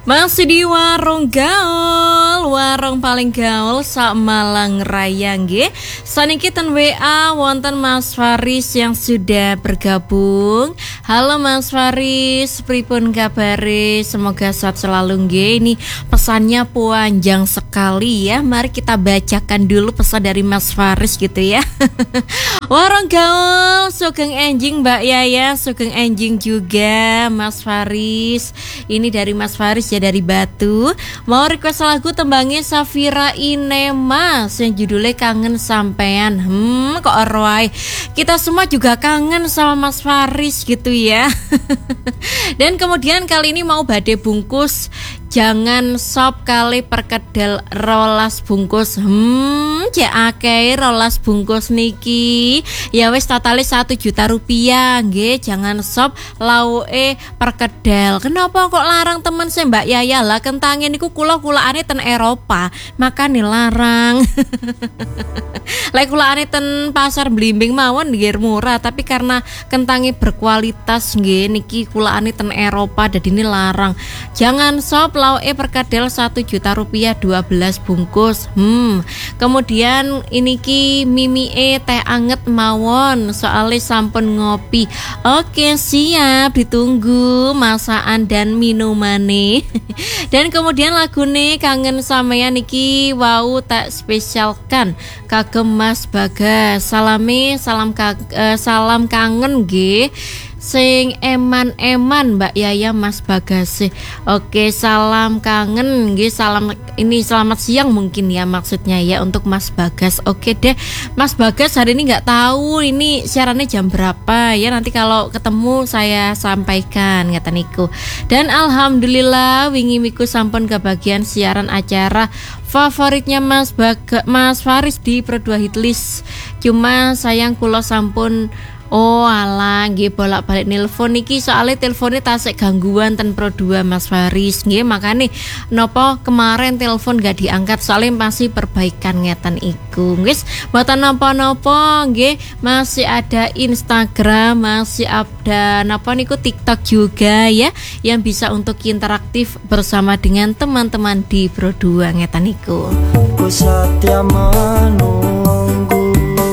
Masih di warung gaul, warung paling gaul sak Malang Raya nggih. Saniki ten WA wonten Mas Faris yang sudah bergabung. Halo Mas Faris, pripun kabare? Semoga sehat selalu nggih. Ini pesannya panjang sekali ya. Mari kita bacakan dulu pesan dari Mas Faris gitu ya. Warung gaul, sugeng enjing Mbak Yaya, sugeng enjing juga Mas Faris. Ini dari Mas Faris ya, dari Batu. Mau request lagu tembangnya Safira Inema yang judulnya Kangen Sampean. Kok orwai. Kita semua juga kangen sama Mas Faris gitu ya. Dan kemudian kali ini mau badhe bungkus jangan sop kali perkedel rolas bungkus. Akeh rolas bungkus niki. Ya wis totale 1 juta rupiah nggih. Jangan sop lauke perkedel. Kenapa kok larang temen saya Mbak Yaya lah? Kentangnya niku kula-kulaane ten Eropa, makane larang. Lek kulaane ten pasar Blimbing mawon nggih murah, tapi karena kentangnya berkualitas nggih niki kulaane ten Eropa dadine larang. Jangan sop lauke perkedel 1 juta rupiah 12 bungkus. Kemudian ini ki mimie teh anget mawon soalnya sampun ngopi. Oke siap, ditunggu masakan dan minumane. Dan kemudian lagune Kangen Sampeyan iki wau tak spesialkan kagem Mas Bagas. Salam kangen nggih. Sing eman-eman Mbak Yaya Mas Bagas. Oke, salam kangen nggih, selamat siang mungkin ya maksudnya ya untuk Mas Bagas. Oke deh, Mas Bagas hari ini nggak tahu ini siarannya jam berapa ya, nanti kalau ketemu saya sampaikan ngeten niku. Dan alhamdulillah wingi miku sampun kebagian siaran acara favoritnya Mas Faris di Pro 2 Hitlist. Cuma sayang kula sampun alah nggih bolak-balik nelpon niki soalnya teleponnya tasik gangguan ten Pro 2 Mas Faris nggih, makane nopo kemarin telepon gak diangkat soalnya masih perbaikan ngeten iku. Wis mboten napa-napa nggih, masih ada Instagram, masih ada napa niku TikTok juga ya yang bisa untuk interaktif bersama dengan teman-teman di Pro 2 ngeten iku. Ku setia menunggu.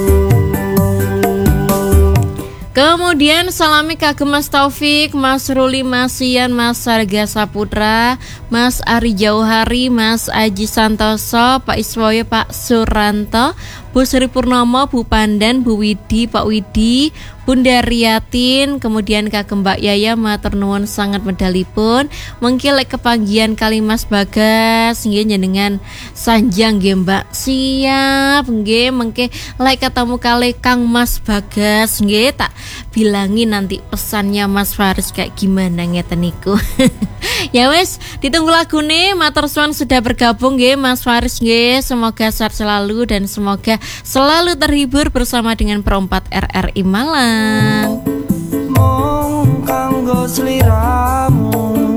Kemudian salami kagem Mas Taufik, Mas Ruli, Mas Sian, Mas Sarga Saputra, Mas Ari Jauhari, Mas Aji Santoso, Pak Iswoyo, Pak Suranto, Bu Sri Purnomo, Bu Pandan, Bu Widi, Pak Widi, Bunda Riatin, kemudian kagem Mbak Yaya matur nuwun sangat medalipun. Mengki lek kepanggihan kali Mas Bagas nggih jenengan sanjang nggih Mbak. Siap nggih, mengki lek ketemu kali Kang Mas Bagas nggih tak bilangi nanti pesannya Mas Faris kayak gimana ngeten niku. Ya wes, ditunggu lagune. Matur suwun sudah bergabung nggih Mas Faris nggih. Semoga sehat selalu dan semoga selalu terhibur bersama dengan Perempat RRI Malang. Mong kanggo sliramu,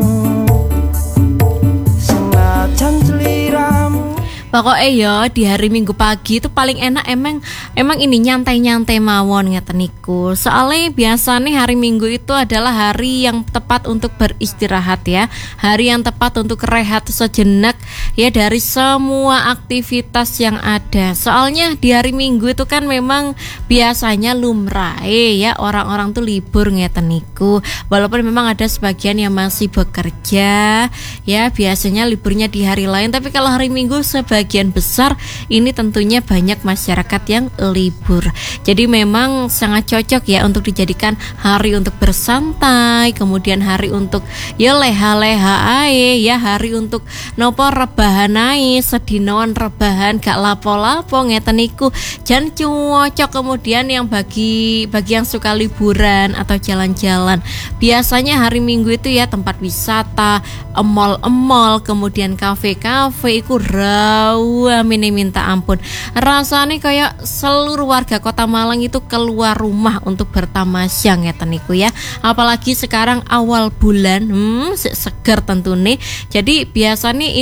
senajan sliramu. Pokoknya ya di hari Minggu pagi itu paling enak emang ini nyantai-nyantai mawon ngeten niku. Soalnya biasanya hari Minggu itu adalah hari yang tepat untuk beristirahat ya. Hari yang tepat untuk rehat sejenak ya dari semua aktivitas yang ada. Soalnya di hari Minggu itu kan memang biasanya lumrah ya orang-orang tuh libur ngeten niku. Walaupun memang ada sebagian yang masih bekerja ya, biasanya liburnya di hari lain, tapi kalau hari Minggu sebagian besar ini tentunya banyak masyarakat yang libur. Jadi memang sangat cocok ya untuk dijadikan hari untuk bersantai, kemudian hari untuk ya leha-leha ae ya, hari untuk nopo rebahan ae, sedinoan rebahan gak lapo-lapo ngeten niku. Jan cocok. Kemudian yang bagi yang suka liburan atau jalan-jalan, biasanya hari Minggu itu ya tempat wisata, mall-mall, kemudian kafe-kafe iku mini minta ampun. Rasanya kayak seluruh warga Kota Malang itu keluar rumah untuk bertamasya ngeten niku ya. Apalagi sekarang awal bulan, seger tentu nih. Jadi biasanya ini pada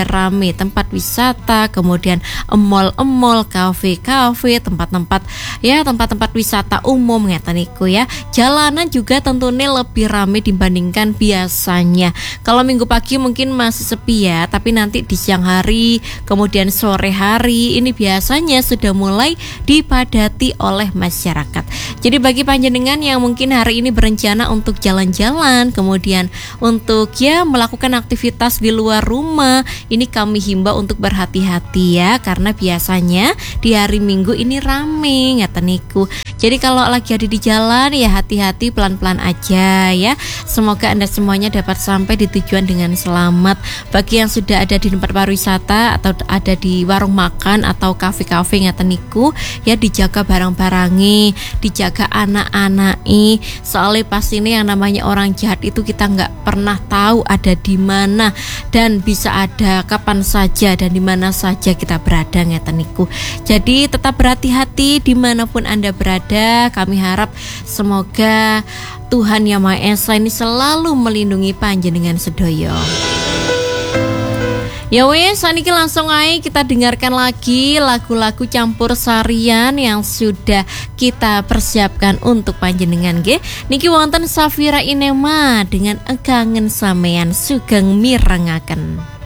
rame tempat wisata, kemudian mall-mall, kafe-kafe, tempat-tempat wisata umum ngeten niku ya. Jalanan juga tentunya lebih rame dibandingkan biasanya. Kalau minggu pagi mungkin masih sepi ya, tapi nanti di siang hari, kemudian sore hari ini biasanya sudah mulai dipadati oleh masyarakat. Jadi bagi panjenengan yang mungkin hari ini berencana untuk jalan-jalan, kemudian untuk ya melakukan aktivitas di luar rumah, ini kami himbau untuk berhati-hati ya, karena biasanya di hari Minggu ini rame ngeten niku. Jadi kalau lagi ada di jalan ya hati-hati, pelan-pelan aja ya. Semoga Anda semuanya dapat sampai di tujuan dengan selamat. Bagi yang sudah ada di tempat pariwisata atau ada di warung makan atau kafe-kafe ngeten niku ya, dijaga barang-barangi, dijaga anak-anaki. Soalnya pasti ini yang namanya orang jahat itu kita nggak pernah tahu ada di mana dan bisa ada kapan saja dan di mana saja kita berada ngeten niku. Jadi tetap berhati-hati dimanapun Anda berada. Kami harap semoga Tuhan Yang Maha Esa ini selalu melindungi panjenengan sedoyo. Ya wes, saniki langsung aja kita dengarkan lagi lagu-lagu campur sarian yang sudah kita persiapkan untuk panjenengan nggih. Niki wonten Safira Inema dengan Kangen Sampean Sugeng Mirengaken.